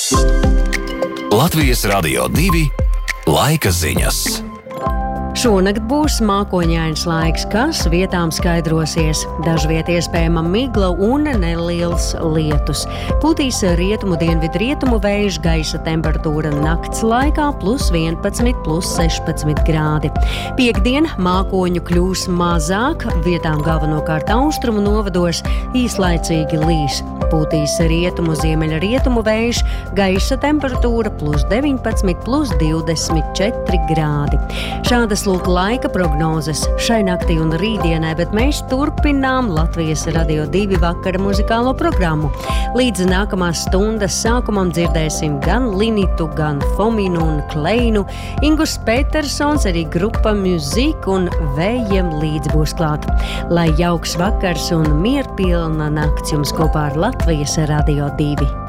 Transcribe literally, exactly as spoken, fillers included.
Latvijas Radio divi laika ziņas. Šonakt būs mākoņains laiks, kas vietām skaidrosies. Dažviet iespējama migla un neliels lietus. Pūtīs rietumu dienvidu rietumu vējš, gaisa temperatūra nakts laikā plus vienpadsmit, plus sešpadsmit grādi. Piektdien mākoņu kļūs mazāk, vietām galvenokārt austrumu novados īslaicīgi līs. Pūtīs rietumu ziemeļa rietumu vējš, gaisa temperatūra plus deviņpadsmit, plus divdesmit četri grādi. Šādas lūk laika prognozes šai naktī un rītdienai, bet mēs turpinām Latvijas Radio divi vakara muzikālo programmu. Līdz nākamās stundas sākumam dzirdēsim gan Linitu, gan Fominu un Kleinu, Ingus Petersons, arī grupa Music un Vējiem līdz būs klāt. Lai jauks vakars un mierpilna nakts jums kopā ar Latvijas Radio divi.